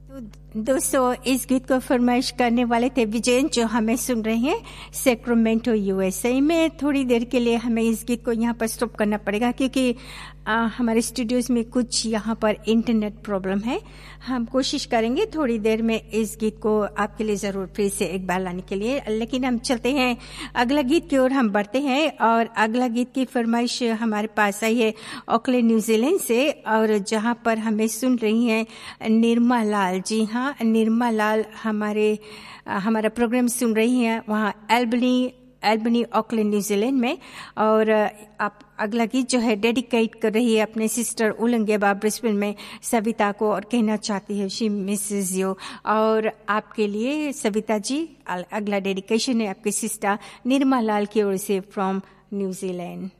तो दोस्तों, इस गीत को फरमाइश करने वाले थे विजयन, जो हमें सुन रहे हैं सैक्रामेंटो यूएसए में। थोड़ी देर के लिए हमें इस गीत को यहाँ पर स्टॉप करना पड़ेगा क्योंकि हमारे स्टूडियोज में कुछ यहाँ पर इंटरनेट प्रॉब्लम है। हम कोशिश करेंगे थोड़ी देर में इस गीत को आपके लिए ज़रूर फिर से एक बार लाने के लिए, लेकिन हम चलते हैं अगला गीत की ओर हम बढ़ते हैं। और अगला गीत की फरमाइश हमारे पास आई है ऑकलैंड न्यूजीलैंड से, और जहाँ पर हमें सुन रही हैं निर्मा लाल। जी हाँ, निर्मा लाल हमारा प्रोग्राम सुन रही हैं वहाँ एल्बनी ऑकलैंड न्यूजीलैंड में। और आप अगला गीत जो है डेडिकेट कर रही है अपने सिस्टर उलंगेबा ब्रिस्बेन में सविता को, और कहना चाहती है शी मिसेस यू। और आपके लिए सविता जी अगला डेडिकेशन है आपकी सिस्टर निर्मा लाल की ओर से फ्रॉम न्यूजीलैंड।